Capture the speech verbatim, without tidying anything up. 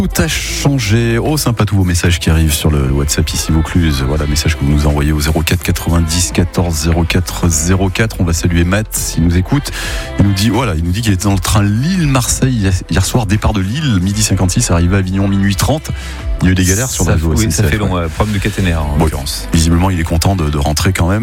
Tout a changé. Oh, sympa tous vos messages qui arrivent sur le WhatsApp ici Vaucluse. Voilà, message que vous nous envoyez au zéro quatre quatre-vingt-dix quatorze zéro quatre zéro quatre. On va saluer Matt s'il nous écoute. Il nous dit, voilà, il nous dit qu'il était dans le train Lille-Marseille hier soir, départ de Lille, midi cinquante-six, arrivé à Avignon, minuit trente. Il y a eu des galères sur ça, la voie. Oui, ça fait long. Euh, problème de caténaire en bon, l'occurrence. Visiblement, il est content de, de rentrer quand même.